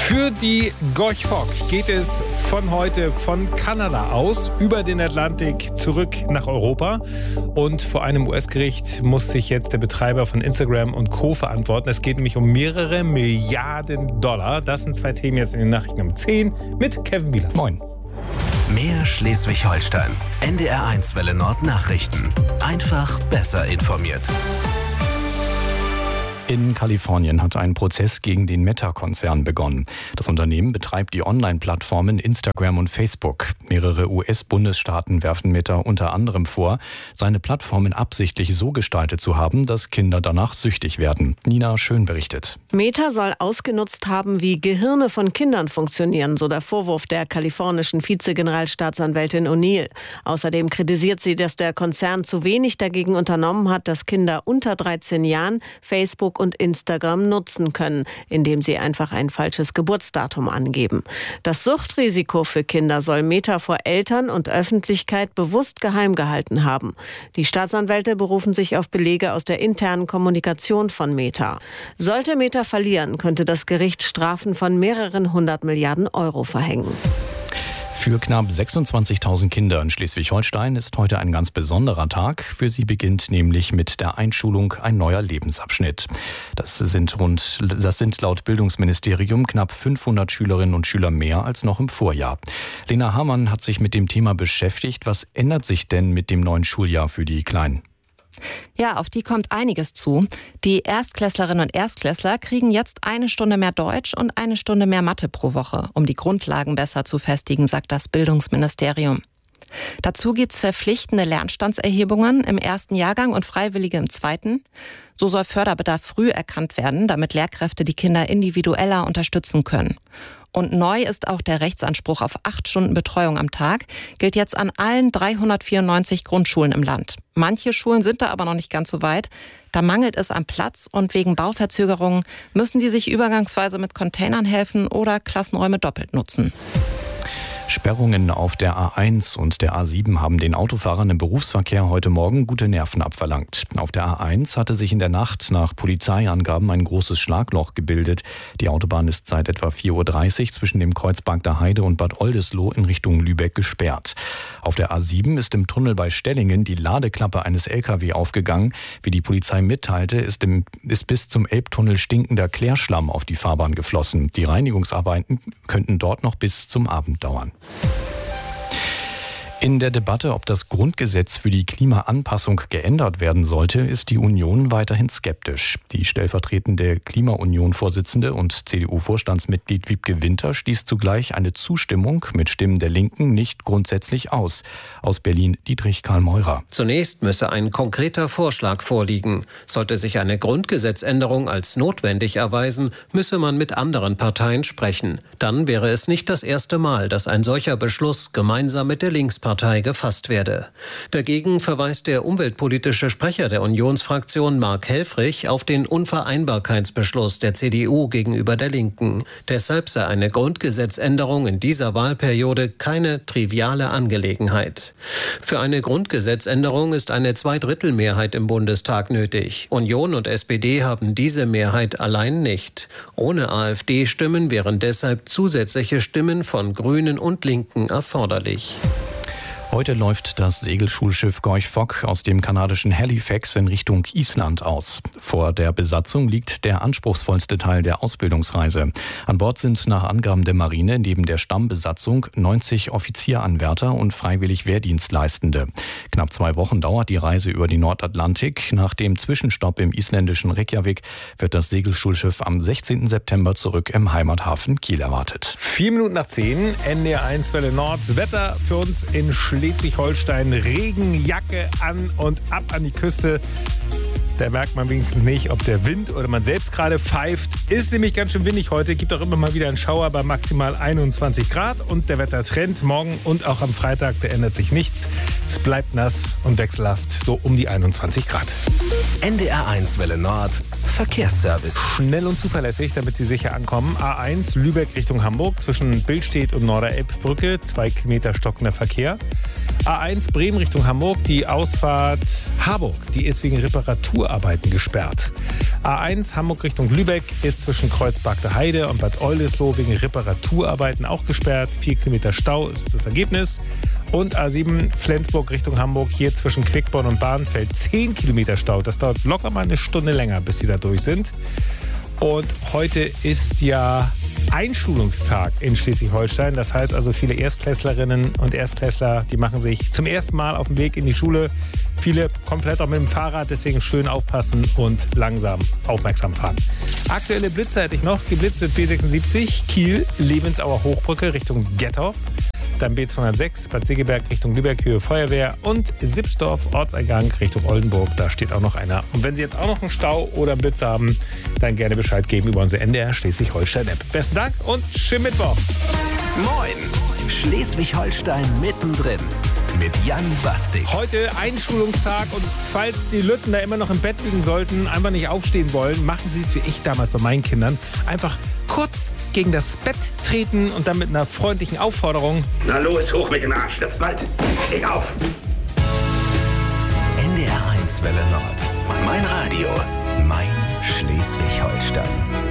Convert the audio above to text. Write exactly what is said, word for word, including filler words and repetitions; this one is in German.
Für die Gorch Fock geht es von heute von Kanada aus über den Atlantik zurück nach Europa. Und vor einem U S-Gericht muss sich jetzt der Betreiber von Instagram und Co. verantworten. Es geht nämlich um mehrere Milliarden Dollar. Das sind zwei Themen jetzt in den Nachrichten um zehn mit Kevin Bieler. Moin. Mehr Schleswig-Holstein. N D R eins Welle Nord Nachrichten. Einfach besser informiert. In Kalifornien hat ein Prozess gegen den Meta-Konzern begonnen. Das Unternehmen betreibt die Online-Plattformen Instagram und Facebook. Mehrere U S-Bundesstaaten werfen Meta unter anderem vor, seine Plattformen absichtlich so gestaltet zu haben, dass Kinder danach süchtig werden. Nina Schön berichtet. Meta soll ausgenutzt haben, wie Gehirne von Kindern funktionieren, so der Vorwurf der kalifornischen Vize-Generalstaatsanwältin O'Neill. Außerdem kritisiert sie, dass der Konzern zu wenig dagegen unternommen hat, dass Kinder unter dreizehn Jahren Facebook und Instagram nutzen können, indem sie einfach ein falsches Geburtsdatum angeben. Das Suchtrisiko für Kinder soll Meta vor Eltern und Öffentlichkeit bewusst geheim gehalten haben. Die Staatsanwälte berufen sich auf Belege aus der internen Kommunikation von Meta. Sollte Meta verlieren, könnte das Gericht Strafen von mehreren hundert Milliarden Euro verhängen. Für knapp sechsundzwanzigtausend Kinder in Schleswig-Holstein ist heute ein ganz besonderer Tag. Für sie beginnt nämlich mit der Einschulung ein neuer Lebensabschnitt. Das sind rund, das sind laut Bildungsministerium knapp fünfhundert Schülerinnen und Schüler mehr als noch im Vorjahr. Lena Hamann hat sich mit dem Thema beschäftigt. Was ändert sich denn mit dem neuen Schuljahr für die Kleinen? Ja, auf die kommt einiges zu. Die Erstklässlerinnen und Erstklässler kriegen jetzt eine Stunde mehr Deutsch und eine Stunde mehr Mathe pro Woche, um die Grundlagen besser zu festigen, sagt das Bildungsministerium. Dazu gibt's verpflichtende Lernstandserhebungen im ersten Jahrgang und freiwillige im zweiten. So soll Förderbedarf früh erkannt werden, damit Lehrkräfte die Kinder individueller unterstützen können. Und neu ist auch der Rechtsanspruch auf acht Stunden Betreuung am Tag, gilt jetzt an allen dreihundertvierundneunzig Grundschulen im Land. Manche Schulen sind da aber noch nicht ganz so weit. Da mangelt es am Platz und wegen Bauverzögerungen müssen sie sich übergangsweise mit Containern helfen oder Klassenräume doppelt nutzen. Sperrungen auf der A eins und der A sieben haben den Autofahrern im Berufsverkehr heute Morgen gute Nerven abverlangt. Auf der A eins hatte sich in der Nacht nach Polizeiangaben ein großes Schlagloch gebildet. Die Autobahn ist seit etwa vier Uhr dreißig zwischen dem Kreuz Bagda Heide und Bad Oldesloe in Richtung Lübeck gesperrt. Auf der A sieben ist im Tunnel bei Stellingen die Ladeklappe eines L K W aufgegangen. Wie die Polizei mitteilte, ist, im, ist bis zum Elbtunnel stinkender Klärschlamm auf die Fahrbahn geflossen. Die Reinigungsarbeiten könnten dort noch bis zum Abend dauern. In der Debatte, ob das Grundgesetz für die Klimaanpassung geändert werden sollte, ist die Union weiterhin skeptisch. Die stellvertretende Klima-Union-Vorsitzende und C D U-Vorstandsmitglied Wiebke Winter schließt zugleich eine Zustimmung mit Stimmen der Linken nicht grundsätzlich aus. Aus Berlin Dietrich Karl Meurer. Zunächst müsse ein konkreter Vorschlag vorliegen. Sollte sich eine Grundgesetzänderung als notwendig erweisen, müsse man mit anderen Parteien sprechen. Dann wäre es nicht das erste Mal, dass ein solcher Beschluss gemeinsam mit der Linkspartei Partei gefasst werde. Dagegen verweist der umweltpolitische Sprecher der Unionsfraktion Mark Helfrich auf den Unvereinbarkeitsbeschluss der C D U gegenüber der Linken. Deshalb sei eine Grundgesetzänderung in dieser Wahlperiode keine triviale Angelegenheit. Für eine Grundgesetzänderung ist eine Zweidrittelmehrheit im Bundestag nötig. Union und S P D haben diese Mehrheit allein nicht. Ohne AfD-Stimmen wären deshalb zusätzliche Stimmen von Grünen und Linken erforderlich. Heute läuft das Segelschulschiff Gorch Fock aus dem kanadischen Halifax in Richtung Island aus. Vor der Besatzung liegt der anspruchsvollste Teil der Ausbildungsreise. An Bord sind nach Angaben der Marine neben der Stammbesatzung neunzig Offizieranwärter und freiwillig Wehrdienstleistende. Knapp zwei Wochen dauert die Reise über den Nordatlantik. Nach dem Zwischenstopp im isländischen Reykjavik wird das Segelschulschiff am sechzehnten September zurück im Heimathafen Kiel erwartet. Vier Minuten nach zehn, N D R eins Welle Nord. Wetter für uns in Schleswig-Holstein. Regenjacke an und ab an die Küste. Da merkt man wenigstens nicht, ob der Wind oder man selbst gerade pfeift. Ist nämlich ganz schön windig heute. Gibt auch immer mal wieder einen Schauer bei maximal einundzwanzig Grad. Und der Wettertrend morgen und auch am Freitag, da ändert sich nichts. Es bleibt nass und wechselhaft, so um die einundzwanzig Grad. N D R eins Welle Nord Verkehrsservice. Schnell und zuverlässig, damit Sie sicher ankommen. A eins Lübeck Richtung Hamburg zwischen Billstedt und Norderelbbrücke. Zwei Kilometer stockender Verkehr. A eins Bremen Richtung Hamburg, die Ausfahrt Harburg, die ist wegen Reparaturarbeiten gesperrt. A eins Hamburg Richtung Lübeck ist zwischen Kreuzberg der Heide und Bad Oldesloe wegen Reparaturarbeiten auch gesperrt. Vier Kilometer Stau ist das Ergebnis. Und A sieben Flensburg Richtung Hamburg, hier zwischen Quickborn und Bahrenfeld zehn Kilometer Stau. Das dauert locker mal eine Stunde länger, bis sie da durch sind. Und heute ist ja Einschulungstag in Schleswig-Holstein. Das heißt also, viele Erstklässlerinnen und Erstklässler, die machen sich zum ersten Mal auf den Weg in die Schule. Viele komplett auch mit dem Fahrrad, deswegen schön aufpassen und langsam aufmerksam fahren. Aktuelle Blitze hätte ich noch. Geblitzt wird B sechsundsiebzig, Kiel, Lebensauer Hochbrücke Richtung Gettorf. Dann B zweihundertsechs, Bad Segeberg Richtung Lübeck, Höhe Feuerwehr und Sipsdorf, Ortseingang Richtung Oldenburg. Da steht auch noch einer. Und wenn Sie jetzt auch noch einen Stau oder einen Blitz haben, dann gerne Bescheid geben über unsere N D R Schleswig-Holstein-App. Besten Dank und schönen Mittwoch. Moin, Schleswig-Holstein mittendrin mit Jan Bastik. Heute Einschulungstag und falls die Lütten da immer noch im Bett liegen sollten, einfach nicht aufstehen wollen, machen Sie es wie ich damals bei meinen Kindern. Einfach kurz gegen das Bett treten und dann mit einer freundlichen Aufforderung: Na los, hoch mit dem Arsch, wird's bald. Steh auf. N D R eins Welle Nord. Mein Radio, mein Schleswig-Holstein.